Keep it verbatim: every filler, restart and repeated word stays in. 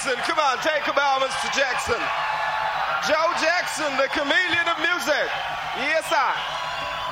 Jackson. Come on, take a bow, Mister Jackson. Joe Jackson, the chameleon of music. Yes, I.